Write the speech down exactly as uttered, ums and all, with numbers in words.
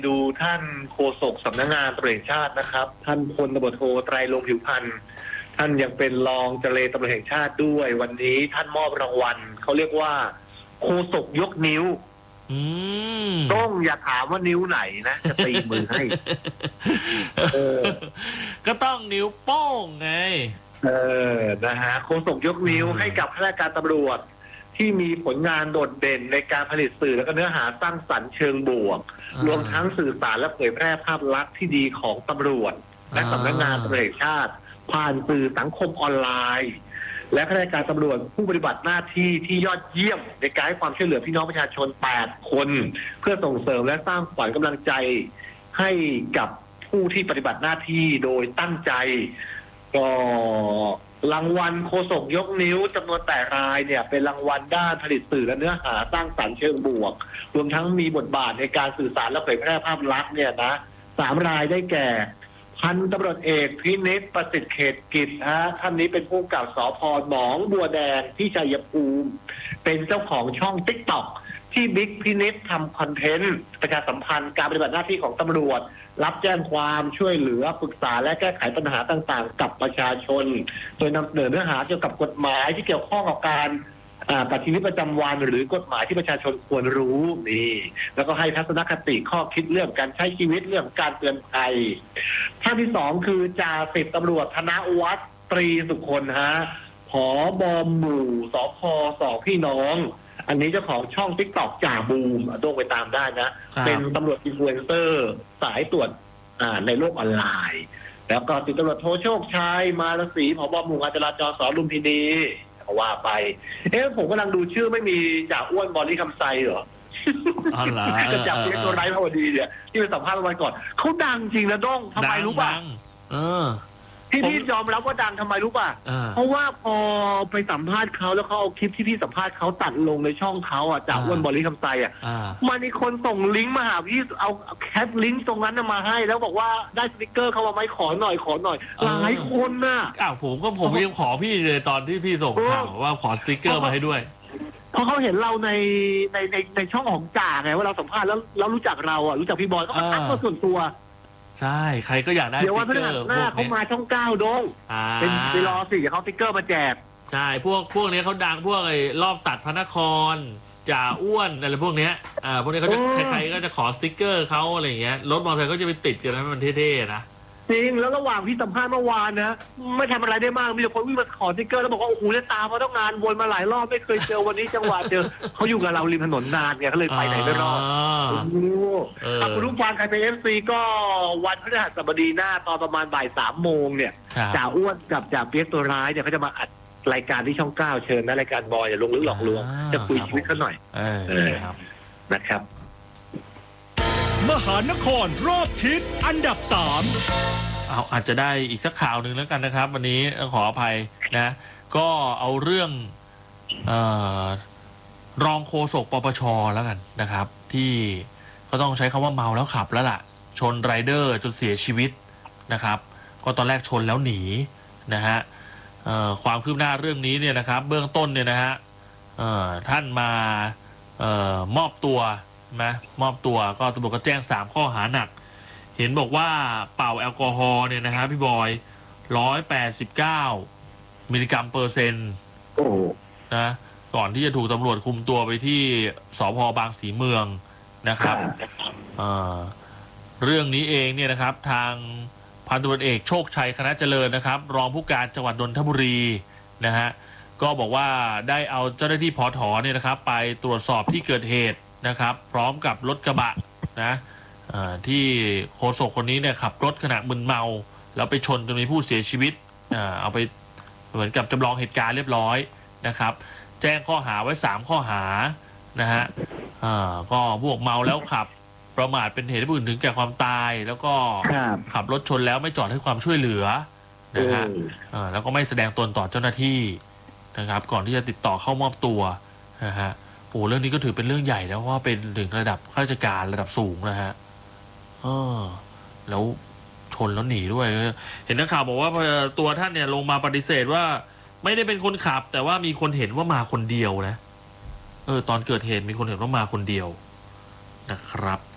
ดูท่านโฆษกสำนักงานตำรวจแห่งชาตินะครับท่านพลตำรวจโทไตรรงค์ผิวพันธ์ท่านยังเป็นรองเจรตำรวจแห่งชาติด้วยวันนี้ท่านมอบรางวัลเขาเรียกว่าโฆษกยกนิ้วต้องอย่าถามว่านิ้วไหนนะจะตีมือให้เออก็ต้องนิ้วโป้งไงเออนะฮะโฆษกยกนิ้วให้กับข้าราชการตำรวจที่มีผลงานโดดเด่นในการผลิตสื่อและก็เนื้อหาสร้างสรรค์เชิงบวกรวมทั้งสื่อสารและเผยแพร่ภาพลักษณ์ที่ดีของตำรวจและสำนักงานตำรวจแห่งชาติผ่านสื่อสังคมออนไลน์และข้าราชการตำรวจผู้ปฏิบัติหน้าที่ที่ยอดเยี่ยมในการให้ความช่วยเหลือพี่น้องประชาชนแปดคนเพื่อส่งเสริมและสร้างขวัญกำลังใจให้กับผู้ที่ปฏิบัติหน้าที่โดยตั้งใจก็รางวัลโฆษกยกนิ้วจำนวนแปดรายเนี่ยเป็นรางวัลด้านผลิตสื่อและเนื้อหาสร้างสรรค์เชิงบวกรวมทั้งมีบทบาทในการสื่อสารและเผยแพร่ภาพลักษณ์เนี่ยนะสามรายได้แก่พันตำรวจเอกพินิจประสิทธิ์เขตกิจฮะท่านนี้เป็นผู้กำกับสภ.หนองบัวแดงที่ชัยภูมิเป็นเจ้าของช่อง ติ๊กต็อก ที่บิ๊กพินิจทำคอนเทนต์ประชาสัมพันธ์การปฏิบัติหน้าที่ของตำรวจรับแจ้งความช่วยเหลือปรึกษาและแก้ไขปัญหาต่างๆกับประชาชนโดยนำเสนอเนื้อหาเกี่ยวกับกฎหมายที่เกี่ยวข้องกับการปฏิบัติชีวิตประจำวันหรือกฎหมายที่ประชาชนควรรู้นี่แล้วก็ให้ทัศนคติข้อคิดเรื่องการใช้ชีวิตเรื่องการเตือนภัยท่านที่สองคือจ่าสิบตำรวจธนวัฒน์ตรีสุคนฮะผบ.หมู่สพ.สองพี่น้องอันนี้เจ้าของช่อง ติ๊กต็อก จ่าบูมโด่งไปตามได้นะเป็นตำรวจอินฟลูเอนเซอร์สายตรวจในโลกออนไลน์แล้วก็ติดตำรวจโทโชคชัยมารศรีผบ.หมู่งานจราจรสลุมพินีว่าไปเอ๊ะผมกำลังดูชื่อไม่มีจ่าอ้วนบอลลี่คำไซเหรออ๋อเหรอจะจับเลี้ยงตัวไร้พอดีเนี่ยที่ไปสัมภาษณ์วันก่อนเขาดังจริงนะด้งทำไมรู้ป่ะเออที่พี่ยอมรับว่าดังทำไมรู้ป่ะเพราะว่าพอไปสัมภาษณ์เขาแล้วเขาเอาคลิปที่พี่สัมภาษณ์เขาตัดลงในช่องเขาอ่ะจากอ้วนบริคำไซอ่ะมันมีคนส่งลิงก์มาหาพี่เอาแคปลิงก์ตรงนั้นมาให้แล้วบอกว่าได้สติกเกอร์เขามาไหมขอหน่อยขอหน่อยหลายคนน่ะอ้าวผมก็ผมยังขอพี่เลยตอนที่พี่ส่งข่าวว่าขอสติกเกอร์มาให้ด้วยเพราะเขาเห็นเราในในในในช่องของจ่าไงว่าเราสัมภาษณ์แล้วแล้วรู้จักเราอ่ะรู้จักพี่บอยก็ทักมาส่วนตัวใช่ใครก็อยากได้สติ๊กเกอร์หน้าเขามาช่องเก้าดงเป็นไปรอสิเขาสติ๊กเกอร์มาแจกใช่พวกพวกนี้เขาดังพวกไอ้รอบตัดพระนครจ่าอ้วนอะไรพวกเนี้ยอ่าพวกนี้เขาจะใครๆก็จะขอสติ๊กเกอร์เขาอะไรอย่างเงี้ยรถมอเตอร์ไซค์ก็จะไปติดกันนะมันเท่ๆนะจริงแล้วระหว่างที่สัมภาษณ์เมื่อวานนะไม่ทำอะไรได้มากมีแต่คนวิ่งมาขอสติ๊กเกอร์แล้วบอกว่าโอ้โหเนี่ยตามมาต้องงานวนมาหลายรอบไม่เคยเจอวันนี้จังหวะเจอเขาอยู่กับเราริมถนนนานไงเขาเลยไปไหนไม่รอดโอ้โหถ้าคุณผู้ฟังใครเป็นเอฟซีก็วันพฤหัสบดีหน้าตอนประมาณบ่ายสามโมงเนี่ยจ่าอ้วนกับจ่าเปี๊ยกตัวร้ายเนี่ยเขาจะมาอัดรายการที่ช่องเก้าเชิญนะรายการบอยอย่าลงลึกหลอกลวงจะคุยชีวิตเขาหน่อยนะครับมหานครรอบทิศอันดับสามเอาอาจจะได้อีกสักข่าวหนึ่งแล้วกันนะครับวันนี้ขออภัยนะก็เอาเรื่องเอ่อรองโฆษกปปช.แล้วกันนะครับที่ก็ต้องใช้คำว่าเมาแล้วขับแล้วล่ะชนไรเดอร์จนเสียชีวิตนะครับก็ตอนแรกชนแล้วหนีนะฮะความคืบหน้าเรื่องนี้เนี่ยนะครับเบื้องต้นเนี่ยนะฮะท่านมามอบตัวนะมอบตัวก็ตำรวจก็แจ้งสามข้อหาหนักเห็นบอกว่าเป่าแอลกอฮอล์เนี่ยนะฮะพี่บอยร้อยแปดสิบเก้ามิลลิกรัมเปอร์เซ็นต์นะก่อนที่จะถูกตำรวจคุมตัวไปที่สภ.บางสีเมืองนะครับ เอ่อ เรื่องนี้เองเนี่ยนะครับทางพันตำรวจเอกโชคชัยคณะเจริญนะครับรองผู้การจังหวัดนนทบุรีนะฮะก็บอกว่าได้เอาเจ้าหน้าที่ผถ.เนี่ยนะครับไปตรวจสอบที่เกิดเหตุนะครับพร้อมกับรถกระบะนะที่โฆษกคนนี้เนี่ยขับรถขณะมึนเมาแล้วไปชนจนมีผู้เสียชีวิตเอาไปเหมือนกับจำลองเหตุการณ์เรียบร้อยนะครับแจ้งข้อหาไว้สามข้อหานะฮะก็พวกเมาแล้วขับประมาทเป็นเหตุให้ผู้อื่นถึงแก่ความตายแล้วก็ขับรถชนแล้วไม่จอดให้ความช่วยเหลือนะฮะแล้วก็ไม่แสดงตนต่อเจ้าหน้าที่นะครับก่อนที่จะติดต่อเข้ามอบตัวนะฮะโอ้เรื่องนี้ก็ถือเป็นเรื่องใหญ่แล้วเพราะว่าเป็นถึงระดับข้าราชการระดับสูงนะฮะเออแล้วชนแล้วหนีด้วยเห็นนักข่าวบอกว่าตัวท่านเนี่ยลงมาปฏิเสธว่าไม่ได้เป็นคนขับแต่ว่ามีคนเห็นว่ามาคนเดียวนะเออตอนเกิดเหตุมีคนเห็นว่ามาคนเดียวนะครับ